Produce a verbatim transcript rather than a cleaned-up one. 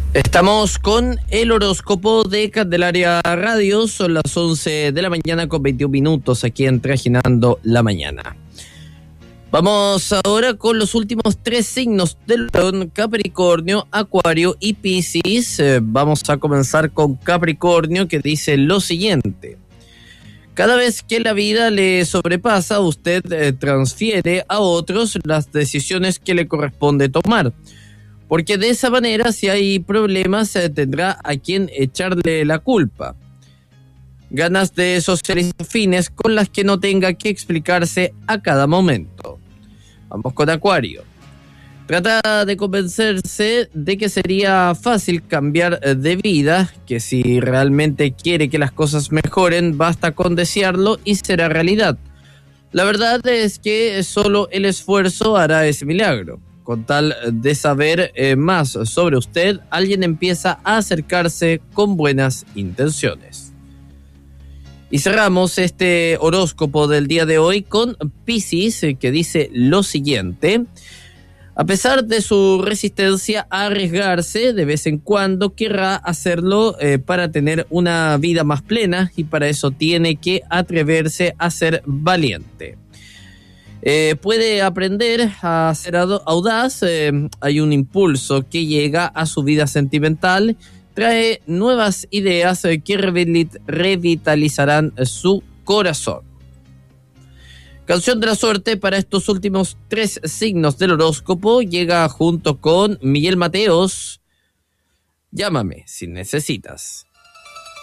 Estamos con el horóscopo de Candelaria Radio. Son las once de la mañana con veintiún minutos aquí en Trajinando la Mañana. Vamos ahora con los últimos tres signos del León: Capricornio, Acuario y Piscis. Eh, vamos a comenzar con Capricornio, que dice lo siguiente: cada vez que la vida le sobrepasa, usted eh, transfiere a otros las decisiones que le corresponde tomar, porque de esa manera, si hay problemas, eh, tendrá a quien echarle la culpa. Ganas de socializar fines con las que no tenga que explicarse a cada momento. Vamos con Acuario. Trata de convencerse de que sería fácil cambiar de vida, que si realmente quiere que las cosas mejoren, basta con desearlo y será realidad. La verdad es que solo el esfuerzo hará ese milagro. Con tal de saber eh, más sobre usted, alguien empieza a acercarse con buenas intenciones. Y cerramos este horóscopo del día de hoy con Piscis, eh, que dice lo siguiente: a pesar de su resistencia a arriesgarse, de vez en cuando querrá hacerlo eh, para tener una vida más plena, y para eso tiene que atreverse a ser valiente. Eh, puede aprender a ser audaz, eh, hay un impulso que llega a su vida sentimental, trae nuevas ideas eh, que revitalizarán su corazón. Canción de la suerte para estos últimos tres signos del horóscopo llega junto con Miguel Mateos. Llámame si necesitas.